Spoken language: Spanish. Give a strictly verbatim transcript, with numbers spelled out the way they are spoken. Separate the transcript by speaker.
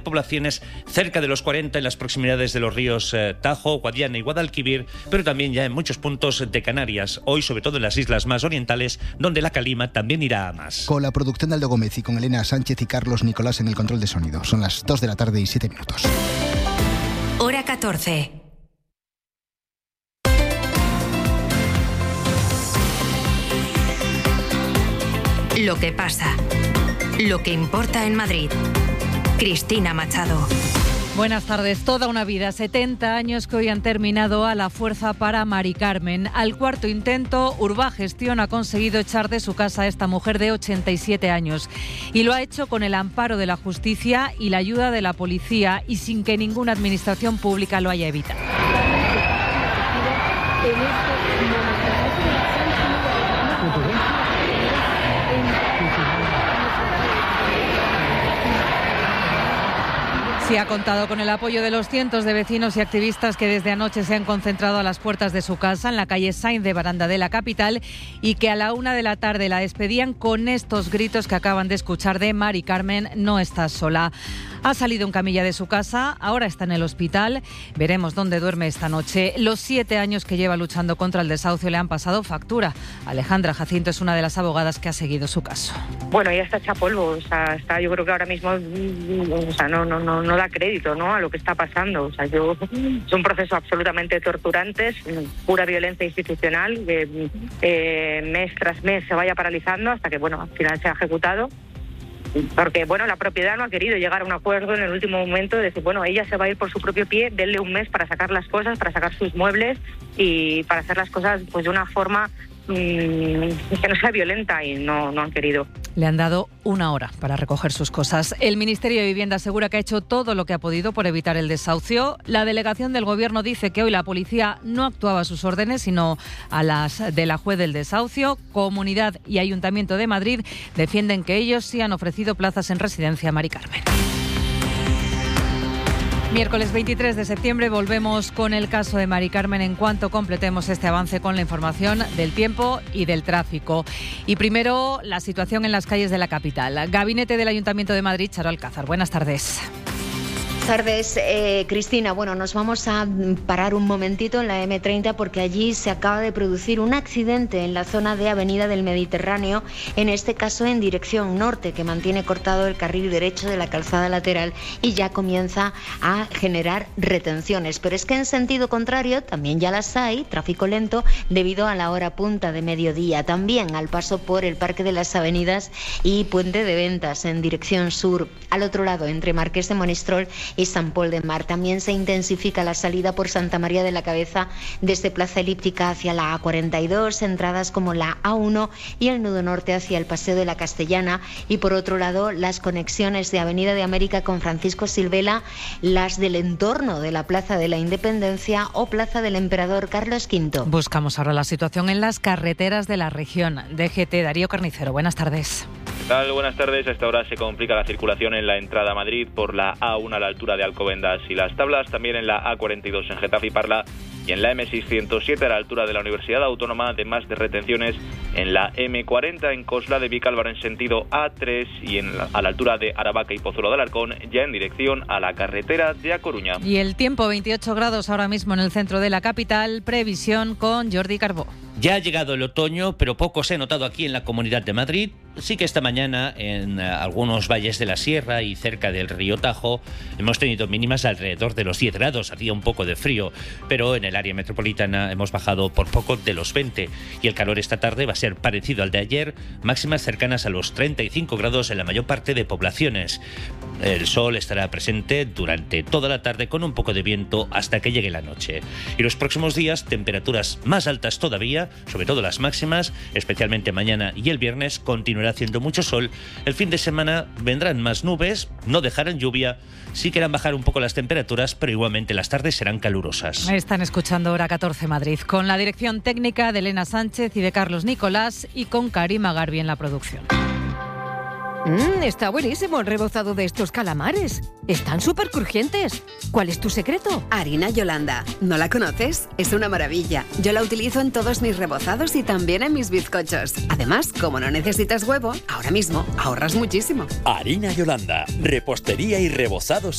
Speaker 1: poblaciones cerca de los cuarenta en las proximidades de los ríos eh, Tajo, Guadiana y Guadalquivir, pero también ya en muchos puntos de Canarias, hoy sobre todo en las islas más orientales, donde la calima también irá a más.
Speaker 2: Con la producción de Aldo Gómez y con Elena Sánchez y Carlos Nicolás en el control de sonido. Son las dos de la tarde y siete minutos.
Speaker 3: Hora catorce. Lo que pasa. Lo que importa en Madrid. Cristina Machado.
Speaker 4: Buenas tardes. Toda una vida, setenta años que hoy han terminado a la fuerza para Mari Carmen. Al cuarto intento, Urbagestión ha conseguido echar de su casa a esta mujer de ochenta y siete años. Y lo ha hecho con el amparo de la justicia y la ayuda de la policía y sin que ninguna administración pública lo haya evitado. Sí, ha contado con el apoyo de los cientos de vecinos y activistas que desde anoche se han concentrado a las puertas de su casa en la calle Sainz de Baranda de la capital y que a la una de la tarde la despedían con estos gritos que acaban de escuchar de Mari Carmen, no estás sola. Ha salido en camilla de su casa, ahora está en el hospital. Veremos dónde duerme esta noche. Los siete años que lleva luchando contra el desahucio le han pasado factura. Alejandra Jacinto es una de las abogadas que ha seguido su caso.
Speaker 5: Bueno, ya está hecha polvo, o sea, está, yo creo que ahora mismo, o sea, no, no, no, no da crédito, ¿no?, a lo que está pasando. O sea, yo, es un proceso absolutamente torturante, pura violencia institucional, que eh, mes tras mes se vaya paralizando hasta que, bueno, al final se ha ejecutado. Porque, bueno, la propiedad no ha querido llegar a un acuerdo en el último momento de decir, bueno, ella se va a ir por su propio pie, denle un mes para sacar las cosas, para sacar sus muebles y para hacer las cosas pues de una forma mmm, que no sea violenta, y no, no han querido.
Speaker 4: Le han dado una hora para recoger sus cosas. El Ministerio de Vivienda asegura que ha hecho todo lo que ha podido por evitar el desahucio. La delegación del Gobierno dice que hoy la policía no actuaba a sus órdenes, sino a las de la juez del desahucio. Comunidad y Ayuntamiento de Madrid defienden que ellos sí han ofrecido plazas en residencia a Mari Carmen. Miércoles veintitrés de septiembre volvemos con el caso de Mari Carmen en cuanto completemos este avance con la información del tiempo y del tráfico. Y primero, la situación en las calles de la capital. Gabinete del Ayuntamiento de Madrid, Charo Alcázar. Buenas tardes.
Speaker 6: Buenas tardes, eh, Cristina. Bueno, nos vamos a parar un momentito en la eme treinta porque allí se acaba de producir un accidente en la zona de Avenida del Mediterráneo, en este caso en dirección norte, que mantiene cortado el carril derecho de la calzada lateral y ya comienza a generar retenciones. Pero es que en sentido contrario también ya las hay, tráfico lento debido a la hora punta de mediodía. También al paso por el Parque de las Avenidas y Puente de Ventas en dirección sur. Al otro lado, entre Marqués de Monistrol y San Pol de Mar. También se intensifica la salida por Santa María de la Cabeza desde Plaza Elíptica hacia la A cuarenta y dos, entradas como la A uno y el nudo norte hacia el Paseo de la Castellana, y por otro lado las conexiones de Avenida de América con Francisco Silvela, las del entorno de la Plaza de la Independencia o Plaza del Emperador Carlos quinto.
Speaker 4: Buscamos ahora la situación en las carreteras de la región. D G T, Darío Carnicero, buenas tardes.
Speaker 7: ¿Qué tal? Buenas tardes. A esta hora se complica la circulación en la entrada a Madrid por la A uno a la altura de Alcobendas y Las Tablas, también en la A cuarenta y dos en Getafe y Parla, y en la eme seiscientos siete a la altura de la Universidad Autónoma, además de retenciones en la eme cuarenta en Cosla de Vicálvaro en sentido A tres y en la, a la altura de Aravaca y Pozuelo de Alarcón, ya en dirección a la carretera de A Coruña.
Speaker 4: Y el tiempo, veintiocho grados ahora mismo en el centro de la capital, previsión con Jordi Carbó.
Speaker 1: Ya ha llegado el otoño, pero poco se ha notado aquí en la Comunidad de Madrid. Sí que esta mañana en algunos valles de la Sierra y cerca del río Tajo hemos tenido mínimas alrededor de los diez grados. Hacía un poco de frío, pero en el área metropolitana hemos bajado por poco de los veinte. Y el calor esta tarde va a ser parecido al de ayer, máximas cercanas a los treinta y cinco grados en la mayor parte de poblaciones. El sol estará presente durante toda la tarde con un poco de viento hasta que llegue la noche. Y los próximos días, temperaturas más altas todavía, sobre todo las máximas, especialmente mañana y el viernes, continuará haciendo mucho sol. El fin de semana vendrán más nubes, no dejarán lluvia, sí querrán bajar un poco las temperaturas, pero igualmente las tardes serán calurosas.
Speaker 4: Están escuchando Hora catorce Madrid, con la dirección técnica de Elena Sánchez y de Carlos Nicolás y con Karima Garbi en la producción.
Speaker 8: Mmm, está buenísimo el rebozado de estos calamares. Están súper crujientes. ¿Cuál es tu secreto?
Speaker 9: Harina Yolanda. ¿No la conoces? Es una maravilla. Yo la utilizo en todos mis rebozados y también en mis bizcochos. Además, como no necesitas huevo, ahora mismo ahorras muchísimo.
Speaker 10: Harina Yolanda. Repostería y rebozados